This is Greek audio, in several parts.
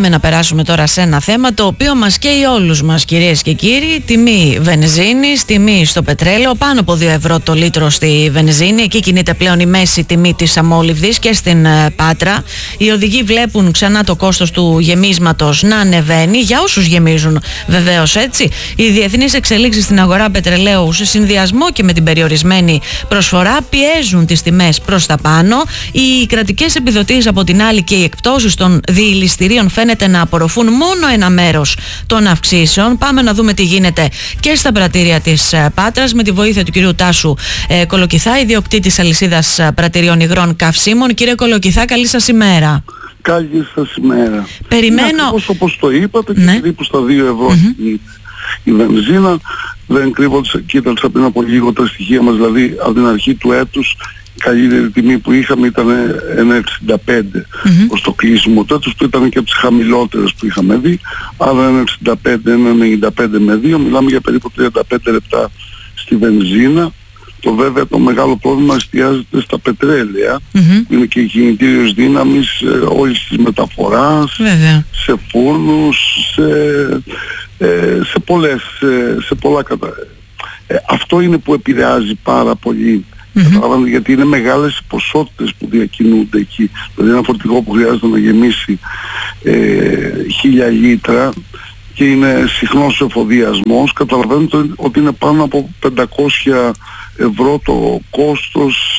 Πάμε να περάσουμε τώρα σε ένα θέμα το οποίο μας καίει όλους μας, κυρίες και κύριοι. Τιμή βενζίνης, τιμή στο πετρέλαιο, πάνω από 2 ευρώ το λίτρο στη βενζίνη. Εκεί κινείται πλέον η μέση τιμή της αμόλυβδης και στην Πάτρα. Οι οδηγοί βλέπουν ξανά το κόστος του γεμίσματος να ανεβαίνει, για όσους γεμίζουν βεβαίως, έτσι. Οι διεθνείς εξελίξεις στην αγορά πετρελαίου, σε συνδυασμό και με την περιορισμένη προσφορά, πιέζουν τις τιμές προς τα πάνω. Οι κρατικές επιδοτήσεις από την άλλη και οι εκπτώσεις των διηληστηρίων φαίνεται να απορροφούν μόνο ένα μέρος των αυξήσεων. Πάμε να δούμε τι γίνεται και στα πρατήρια της Πάτρας με τη βοήθεια του κυρίου Τάσου Κολοκυθά, ιδιοκτήτης αλυσίδας πρατηριών υγρών καυσίμων. Κύριε Κολοκυθά, καλή σας ημέρα. Καλή σας ημέρα. Περιμένω. Είναι ακριβώς όπως το είπατε, ναι, και περίπου στα 2 ευρώ η βενζίνα. Δεν κρύβονται, κοίταξα πριν από λίγο τα στοιχεία μας, δηλαδή από την αρχή του έτους η καλύτερη τιμή που είχαμε ήταν 1,65 ως το κλείσιμο του έτους, που ήταν και από τις χαμηλότερες που είχαμε δει. Άρα 1,65, 1,95 με 2, μιλάμε για περίπου 35 λεπτά στη βενζίνα. Βέβαια το μεγάλο πρόβλημα εστιάζεται στα πετρέλαια, που είναι και η κινητήριος δύναμης όλης της μεταφοράς, σε φούρνους, σε πολλά αυτό είναι που επηρεάζει πάρα πολύ. Γιατί είναι μεγάλες οι ποσότητες που διακινούνται εκεί. Δηλαδή ένα φορτηγό που χρειάζεται να γεμίσει 1000 λίτρα και είναι συχνός εφοδιασμός, καταλαβαίνετε ότι είναι πάνω από 500 ευρώ το κόστος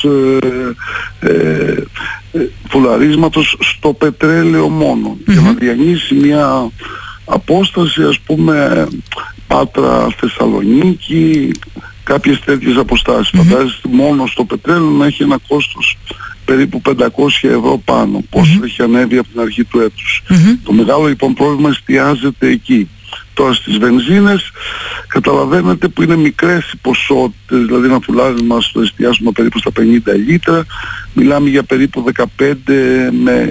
φουλαρίσματος στο πετρέλαιο μόνο. Για να διανύσει μια απόσταση, ας πούμε Πάτρα Θεσσαλονίκη, κάποιες τέτοιες αποστάσεις. Φαντάζεστε μόνο στο πετρέλαιο να έχει ένα κόστος περίπου 500 ευρώ πάνω. Πόσο έχει ανέβει από την αρχή του έτους. Το μεγάλο λοιπόν πρόβλημα εστιάζεται εκεί. Τώρα στις βενζίνες καταλαβαίνετε που είναι μικρές οι ποσότητες, δηλαδή ένα φουλάρισμα στο εστιάσουμε περίπου στα 50 λίτρα, μιλάμε για περίπου 15 με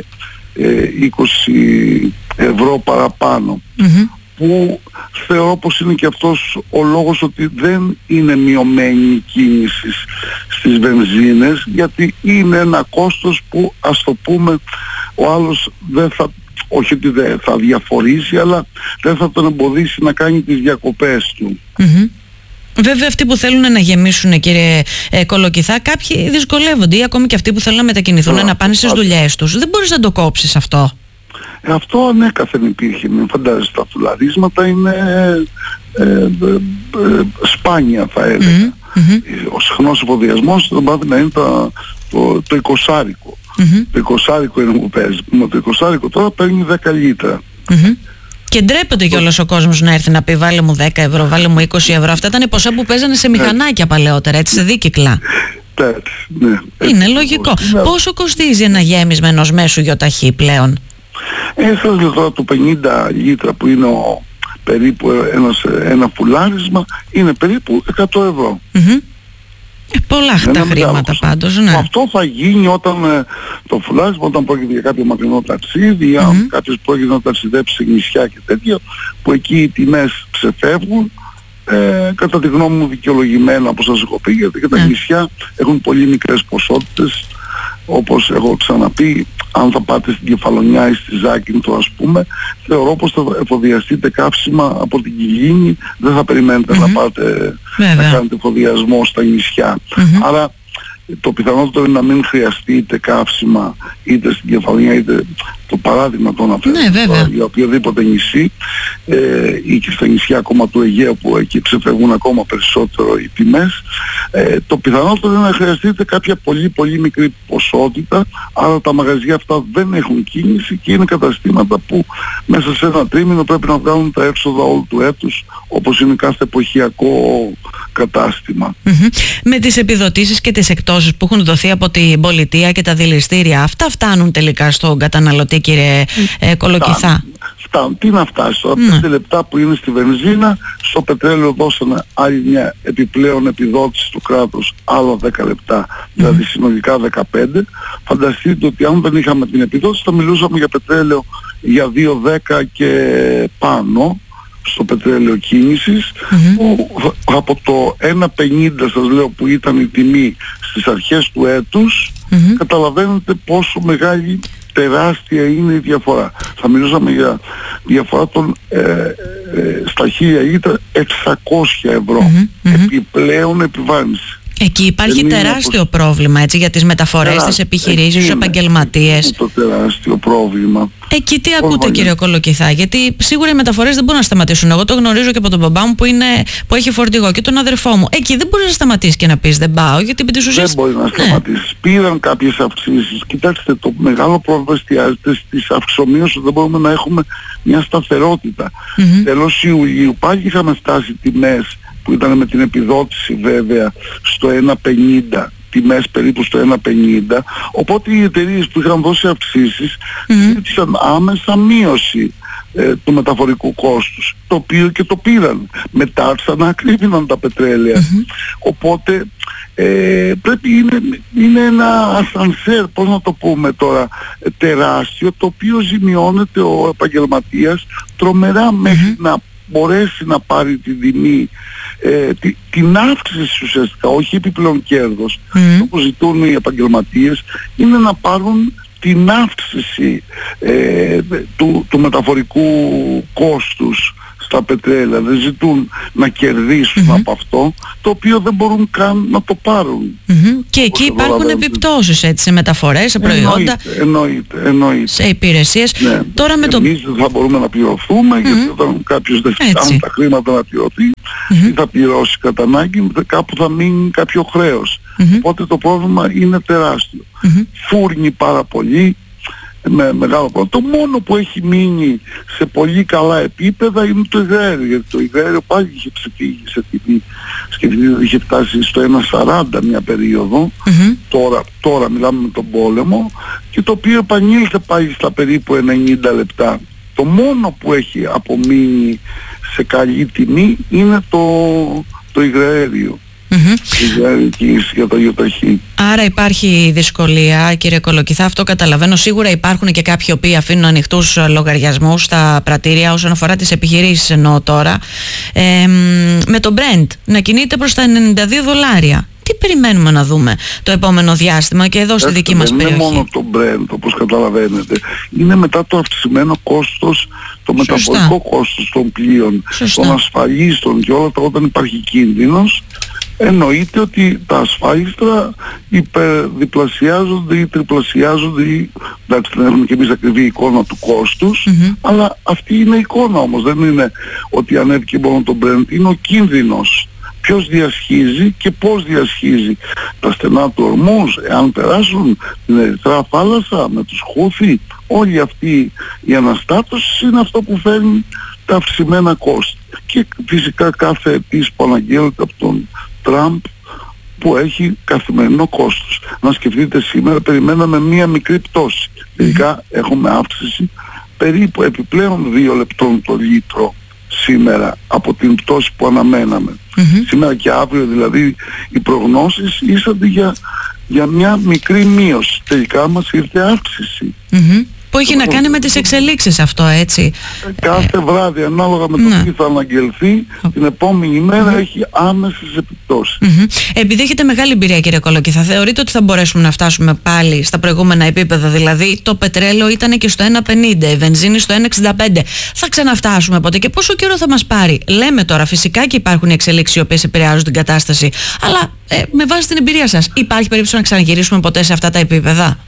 20 ευρώ παραπάνω. Που θεωρώ πως είναι και αυτός ο λόγος ότι δεν είναι μειωμένη η κίνηση στις βενζίνες, γιατί είναι ένα κόστος που, ας το πούμε, ο άλλος δεν θα, όχι ότι δεν θα διαφορήσει, αλλά δεν θα τον εμποδίσει να κάνει τις διακοπές του. Βέβαια αυτοί που θέλουν να γεμίσουν, κύριε Κολοκυθά, κάποιοι δυσκολεύονται, ή ακόμη και αυτοί που θέλουν να μετακινηθούν, να πάνε στις δουλειές τους. Δεν μπορείς να το κόψεις αυτό. Αυτό ανέκαθεν υπήρχε. Μην φαντάζεστε, τα φουλαρίσματα είναι σπάνια, θα έλεγα. Ο συχνός εφοδιασμός θα πάει να είναι το 20άρικο. Το 20άρικο είναι που παίζει. Το 20άρικο τώρα παίρνει 10 λίτρα. Και ντρέπεται κιόλας ο κόσμος να έρθει να πει βάλε μου 10 ευρώ, βάλε μου 20 ευρώ. Αυτά ήταν ποσά που παίζανε σε μηχανάκια παλαιότερα, έτσι, σε δίκυκλα. Ναι, είναι λογικό. Πόσο κοστίζει ένα γέμισμα ενός μέσου γιοταχή πλέον? Σας λέω τώρα το 50 λίτρα που είναι περίπου ένα φουλάρισμα, είναι περίπου 100 ευρώ. Πολλά τα χρήματα πάντως, ναι. Αυτό θα γίνει όταν το φουλάρισμα, όταν πρόκειται για κάποιο μακρινό ταξίδι, ή αν κάποιος πρόκειται να ταξιδέψει σε νησιά και τέτοια, που εκεί οι τιμές ξεφεύγουν, κατά τη γνώμη μου δικαιολογημένα, όπως σας έχω πει, γιατί και τα νησιά έχουν πολύ μικρές ποσότητες. Όπως έχω ξαναπεί, αν θα πάτε στην Κεφαλονιά ή στη Ζάκυνθο, ας πούμε, θεωρώ πως θα εφοδιαστείτε καύσιμα από την Κιλίνη, δεν θα περιμένετε να πάτε να κάνετε εφοδιασμό στα νησιά. Άρα το πιθανότερο είναι να μην χρειαστείτε καύσιμα είτε στην Κεφαλονιά είτε, το παράδειγμα το αναφέρω, για οποιοδήποτε νησί, ή και στα νησιά ακόμα του Αιγαίου που εκεί ξεφεύγουν ακόμα περισσότερο οι τιμές, το πιθανότερο είναι να χρειαστείτε κάποια πολύ πολύ μικρή ποσότητα, άρα τα μαγαζιά αυτά δεν έχουν κίνηση και είναι καταστήματα που μέσα σε ένα τρίμηνο πρέπει να βγάλουν τα έξοδα όλου του έτους, όπως είναι κάθε εποχιακό κατάστημα. Με τις επιδοτήσεις και τις εκτόσεις που έχουν δοθεί από την πολιτεία και τα δηληστήρια, αυτά φτάνουν τελικά στον καταναλωτή, κύριε Κολοκυθά? Τι να φτάσει τώρα, 5 λεπτά που είναι στη βενζίνα, στο πετρέλαιο δώσανε άλλη μια επιπλέον επιδότηση του κράτους, άλλα 10 λεπτά, δηλαδή συνολικά 15. Φανταστείτε ότι αν δεν είχαμε την επιδότηση θα μιλούσαμε για πετρέλαιο για 2,10 και πάνω στο πετρέλαιο κίνησης, που από το 1,50 σας λέω που ήταν η τιμή στις αρχές του έτους, καταλαβαίνετε πόσο μεγάλη, τεράστια είναι η διαφορά. θα μιλούσαμε για διαφορά των στα 1000 λίτρα 600 ευρώ επιπλέον επιβάρυνση. Εκεί υπάρχει τεράστιο πρόβλημα, έτσι, για τις μεταφορές, τις επιχειρήσεις, τους επαγγελματίες. Είναι το τεράστιο πρόβλημα. Εκεί τι ακούτε, κύριε Κολοκυθά? Γιατί σίγουρα οι μεταφορές δεν μπορούν να σταματήσουν. Εγώ το γνωρίζω και από τον μπαμπά μου που έχει φορτηγό, και τον αδερφό μου. Εκεί δεν μπορεί να σταματήσει και να πεις δεν πάω, γιατί επί της ουσίας... Δεν μπορεί να σταματήσει. Πήραν κάποιες αυξήσεις. Κοιτάξτε, το μεγάλο πρόβλημα εστιάζεται στις αυξομοίωσεις. Δεν μπορούμε να έχουμε μια σταθερότητα. Τέλος Ιουλίου πάλι είχαμε φτάσει τιμές που ήταν με την επιδότηση βέβαια στο 1,50, τιμές περίπου στο 1,50, οπότε οι εταιρείες που είχαν δώσει αυξήσεις ζήτησαν άμεσα μείωση του μεταφορικού κόστους, το οποίο και το πήραν. Μετά ξανακρύβηναν τα πετρέλαια. Οπότε πρέπει είναι ένα ασανσέρ, πώς να το πούμε τώρα, τεράστιο, το οποίο ζημιώνεται ο επαγγελματίας τρομερά μέχρι να μπορέσει να πάρει την τιμή, την αύξηση ουσιαστικά, όχι επιπλέον κέρδος. Το που ζητούν οι επαγγελματίες είναι να πάρουν την αύξηση του μεταφορικού κόστους στα πετρέλαια. Δεν ζητούν να κερδίσουν από αυτό, το οποίο δεν μπορούν καν να το πάρουν. Και εκεί υπάρχουν επιπτώσεις, έτσι, σε μεταφορές, σε προϊόντα, εννοείται. σε υπηρεσίες. Ναι. Τώρα Εμείς δεν θα μπορούμε να πληρωθούμε, γιατί όταν κάποιος δεν φτάνει τα χρήματα να πληρωθεί, ή θα πληρώσει κατά ανάγκη, κάπου θα μείνει κάποιο χρέος. Οπότε το πρόβλημα είναι τεράστιο. Φούρνει πάρα πολύ, με μεγάλο πρόβλημα. Το μόνο που έχει μείνει σε πολύ καλά επίπεδα είναι το υγραέριο, γιατί το υγραέριο πάλι είχε ξεφύγει σε τιμή, είχε φτάσει στο 1,40 μια περίοδο, τώρα μιλάμε με τον πόλεμο, και το οποίο επανήλθε πάλι στα περίπου 90 λεπτά. Το μόνο που έχει απομείνει σε καλή τιμή είναι το υγραέριο. Για το ΙΟΤΑΧΗ. Άρα υπάρχει δυσκολία, κύριε Κολοκυθά, αυτό καταλαβαίνω. Σίγουρα υπάρχουν και κάποιοι οποίοι αφήνουν ανοιχτούς λογαριασμούς στα πρατήρια, όσον αφορά τις επιχειρήσεις εννοώ τώρα, με το Brent να κινείται προς τα $92. Τι περιμένουμε να δούμε το επόμενο διάστημα και εδώ στη δική μας περιοχή? Δεν είναι μόνο το Brent, όπως καταλαβαίνετε. Είναι μετά το αυξημένο κόστος, το μεταφορικό κόστος των πλοίων, των ασφαλίστων και όλα τα, όταν υπάρχει κίνδυνος. Εννοείται ότι τα ασφάλιστρα υπερδιπλασιάζονται ή τριπλασιάζονται, ή εντάξει, δεν έχουμε και εμείς ακριβή εικόνα του κόστους, αλλά αυτή είναι η εικόνα όμως, δεν είναι ότι ανέβηκε μόνο το Brent, είναι ο κίνδυνος. Ποιος διασχίζει και πώς διασχίζει τα στενά του Ορμούζ, εάν περάσουν την Ερυθρά θάλασσα με τους Χούθι. Όλη αυτή η αναστάτωση είναι αυτό που φέρνει τα αυξημένα κόστη. Και φυσικά κάθε αιτής που αναγγέλλεται από τον Τραμπ, που έχει καθημερινό κόστος. Να σκεφτείτε, σήμερα περιμέναμε μία μικρή πτώση. Τελικά έχουμε αύξηση περίπου επιπλέον 2 λεπτών το λίτρο σήμερα από την πτώση που αναμέναμε. Σήμερα και αύριο δηλαδή οι προγνώσεις ήσανται για μια μικρή μείωση. Τελικά μας ήρθε αύξηση. Που έχει να κάνει με τις εξελίξεις αυτό, έτσι. Κάθε βράδυ, ανάλογα με το τι θα αναγγελθεί, την επόμενη μέρα έχει άμεσες επιπτώσεις. Επειδή έχετε μεγάλη εμπειρία, κύριε Κολοκυθά, θεωρείτε ότι θα μπορέσουμε να φτάσουμε πάλι στα προηγούμενα επίπεδα? Δηλαδή το πετρέλαιο ήταν και στο 1,50, η βενζίνη στο 1,65. Θα ξαναφτάσουμε ποτέ και πόσο καιρό θα μας πάρει? Λέμε τώρα, φυσικά και υπάρχουν εξελίξεις οι οποίες επηρεάζουν την κατάσταση, αλλά με βάση την εμπειρία σας, υπάρχει περίπτωση να ξαναγυρίσουμε ποτέ σε αυτά τα επίπεδα?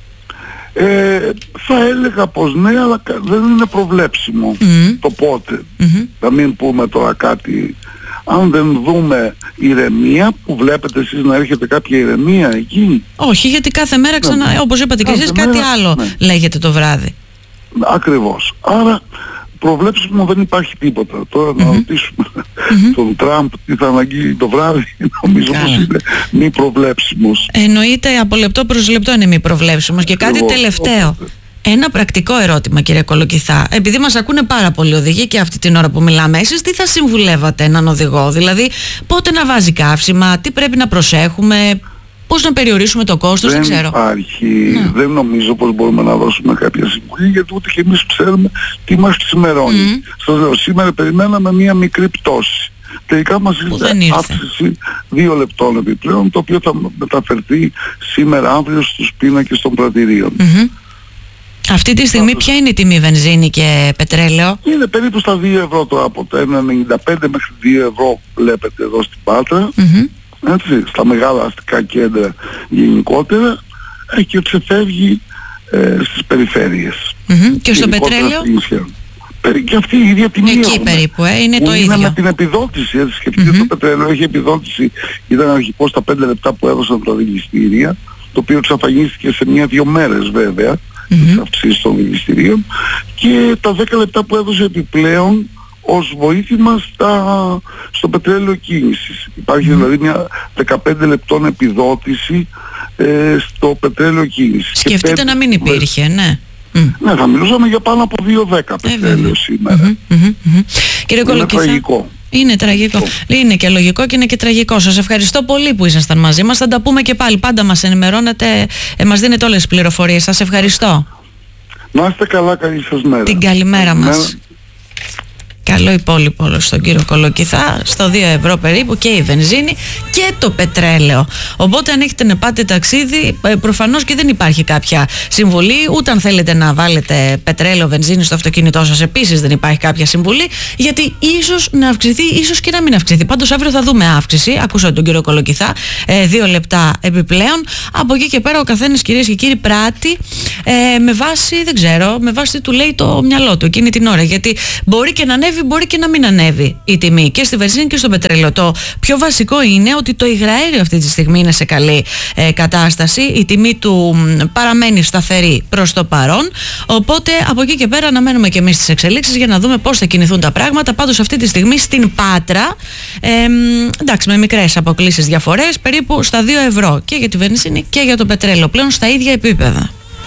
Θα έλεγα πως ναι, αλλά δεν είναι προβλέψιμο το πότε. Να μην πούμε τώρα κάτι, αν δεν δούμε ηρεμία, που βλέπετε εσείς να έρχεται κάποια ηρεμία εκεί. Όχι, γιατί κάθε μέρα όπως είπατε και εσείς, κάτι άλλο λέγεται το βράδυ. Ακριβώς. Άρα προβλέψιμο δεν υπάρχει τίποτα. Τώρα να ρωτήσουμε τον Τραμπ τι θα αναγγείλει το βράδυ, νομίζω πως είναι μη προβλέψιμος. Εννοείται, από λεπτό προς λεπτό είναι μη προβλέψιμος. Και κάτι τελευταίο. Ένα πρακτικό ερώτημα, κύριε Κολοκυθά. Επειδή μας ακούνε πάρα πολλοί οδηγοί και αυτή την ώρα που μιλάμε, εσείς τι θα συμβουλεύατε έναν οδηγό? Δηλαδή, πότε να βάζει καύσιμα, τι πρέπει να προσέχουμε, πώς να περιορίσουμε το κόστος? Δεν ξέρω. Δεν νομίζω πως μπορούμε να δώσουμε κάποια συμβουλή, γιατί ούτε και εμείς ξέρουμε τι μας ξημερώνει. Σας λέω, σήμερα περιμέναμε μία μικρή πτώση. Τελικά μας ήρθε αύξηση 2 λεπτών επιπλέον, το οποίο θα μεταφερθεί σήμερα αύριο στους πίνακες των πρατηρίων. Αυτή τη στιγμή ποια είναι η τιμή βενζίνη και πετρέλαιο? Είναι περίπου στα 2 ευρώ τώρα, από το 1,95 μέχρι 2 ευρώ βλέπετε εδώ στην Πάτρα. Έτσι, στα μεγάλα αστικά κέντρα γενικότερα, και ξεφεύγει στις περιφέρειες. Και στο πετρέλαιο? Και αυτή η ίδια τιμή εκεί έχουμε. Περίπου, είναι το ίδιο. Είναι με την επιδότηση, έτσι, σκεφτείτε το πετρέλαιο έχει επιδότηση, ήταν αρχικώς τα 5 λεπτά που έδωσαν τα δηληστήρια, το οποίο εξαφανίστηκε σε 1-2 μέρες βέβαια, τις αυξήσεις των δηληστηρίων, και τα 10 λεπτά που έδωσε επιπλέον ως βοήθημα στο πετρέλαιο κίνησης. Υπάρχει δηλαδή μια 15 λεπτών επιδότηση στο πετρέλαιο κίνησης. Σκεφτείτε να μην υπήρχε, ναι. Ναι, θα μιλούσαμε για πάνω από 2,10 πετρέλαιο σήμερα. Κύριε Κολοκυθά, είναι τραγικό. Είναι τραγικό. Είναι και λογικό και είναι και τραγικό. Σας ευχαριστώ πολύ που ήσασταν μαζί μας. Θα τα πούμε και πάλι. Πάντα μας ενημερώνετε, μας δίνετε όλες τις πληροφορίες. Σας ευχαριστώ. Να είστε καλά, καλή σας μέρα. Την καλημέρα μας. Καλό υπόλοιπο στον κύριο Κολοκυθά, στο 2 ευρώ περίπου και η βενζίνη και το πετρέλαιο. Οπότε αν έχετε να πάτε ταξίδι, προφανώς και δεν υπάρχει κάποια συμβουλή, ούτε αν θέλετε να βάλετε πετρέλαιο, βενζίνη στο αυτοκίνητό σας, επίσης δεν υπάρχει κάποια συμβουλή, γιατί ίσως να αυξηθεί, ίσως και να μην αυξηθεί. Πάντως αύριο θα δούμε αύξηση, ακούσατε τον κύριο Κολοκυθά, 2 λεπτά επιπλέον. Από εκεί και πέρα ο καθένας, κυρίες και κύριοι, πράττει με βάση, δεν ξέρω, με βάση τι του λέει το μυαλό του εκείνη την ώρα. Γιατί μπορεί και να ανέβει, μπορεί και να μην ανέβει η τιμή και στη βενζίνη και στο πετρέλαιο. Το πιο βασικό είναι ότι το υγραέριο αυτή τη στιγμή είναι σε καλή κατάσταση. Η τιμή του παραμένει σταθερή προς το παρόν. Οπότε από εκεί και πέρα αναμένουμε και εμείς τις εξελίξεις για να δούμε πώς θα κινηθούν τα πράγματα. Πάντως αυτή τη στιγμή στην Πάτρα, εντάξει, με μικρές αποκλίσεις διαφορές, περίπου στα 2 ευρώ και για τη βενζίνη και για το πετρέλαιο, πλέον στα ίδια επίπεδα.